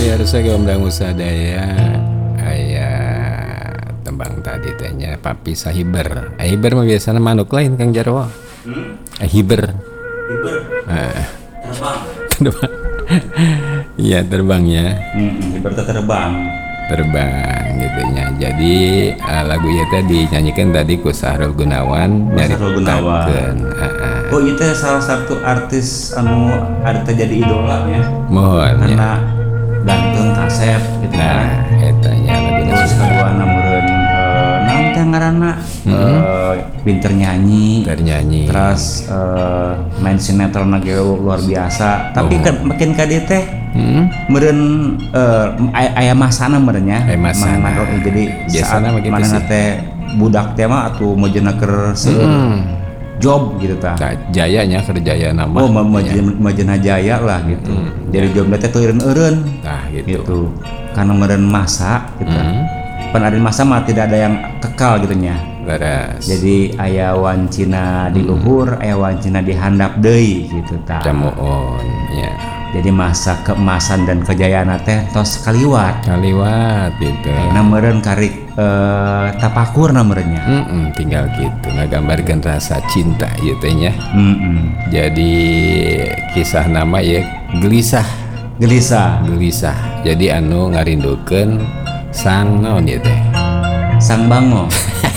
harusnya gamblang usaha daya aya tembang tadi tehnya papi sahiber. Hiber mah biasanya manuk lain Kang Jarwo. Hiber. Hiber. Terbang. Terbang. Iya terbangnya. Hiber terbang. Terbang gitunya. Jadi lagu ieu teh dinyanyikan tadi ku Sahrul Gunawan nyaritakeun. Oh itu salah satu artis anu ada jadi idola ya. Mohon ya. Karena gantung kaset gitu Nah, eta nya laguna terus kaduana meureun naon teh ngaranna pinter nyanyi. ternyanyi. Terus main sinetron ge luar biasa. Tapi kan makin ka dieu teh meureun aya masana meureun nya. Masana. Jadi biasana saat manehna teh budak teh mah atuh meujeuna keur seueur job gitu tah. Jayanya kerjaya nama. Oh, majeuna jaya lah gitu. Jadi job teh teu eureun. Nah, gitu. Karena meureun masa gitu. Pan ari masa mah tidak ada yang kekal gitu nya. Beres. Jadi aya wancina di luhur, aya wancina di handap deui gitu tah. Camuon ya. Jadi masa keemasan dan kejayaan teh tos kaliwat gitu. Ayeuna meureun karik tapakurna meureun nya. Tinggal gitu ngagambarkeun rasa cinta ieu teh nya. Jadi kisah nama ya gelisah. Jadi anu ngarindukeun sang naon ieu teh? Sang Bango.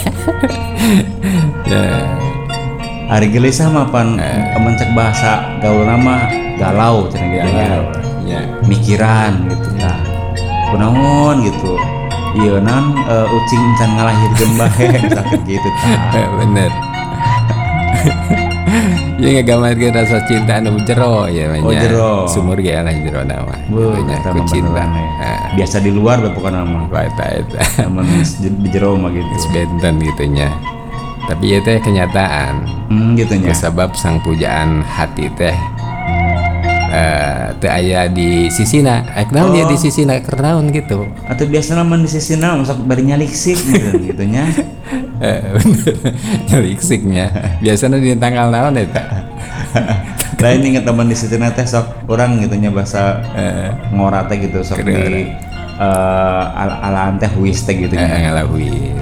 Ya. Ari gelisah mah pan mencek bahasa gaulna mah galau cenah gitu ya. Mikiran gitu tah. Kunaon gitu. Ieu naon ucing can ngalahirkeun bae sakit gitu tah. Bener. Ya ngagambarkeun rasa cinta anu jero ya nya. Oh jero. Sumur ge ana jero nama. Eta ku cinta. Biasa di luar bae pokona mah. Eta. Mun di jero mah gitu. Benten gitu nya. Tapi ieu teh kenyataan. Gitu nya. Sebab sang pujaan hati teh teu aya di sisina. Naon dia di sisina keur naon gitu. Atau biasana mah di sisina masak bari nyaliksik gitu nya. Nyaliksiknya. Biasana di tanggal naon eta? Lain inget teman di sisina teh sok urang gitu nya bahasa ngora teh gitu sok di alaan teh huis teh gitu nya. Ngalawi.